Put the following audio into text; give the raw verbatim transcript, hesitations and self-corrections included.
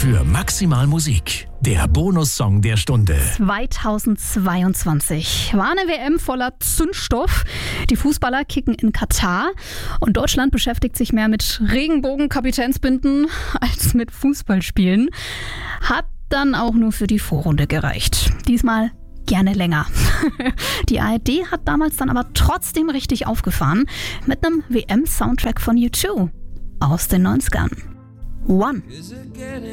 für Maximal Musik. Der Bonussong der Stunde. zweitausendzweiundzwanzig war eine W M voller Zündstoff. Die Fußballer kicken in Katar und Deutschland beschäftigt sich mehr mit Regenbogen-Kapitänsbinden als mit Fußballspielen. Hat dann auch nur für die Vorrunde gereicht. Diesmal gerne länger. Die A R D hat damals dann aber trotzdem richtig aufgefahren mit einem W M-Soundtrack von U zwei aus den neunzigern. One.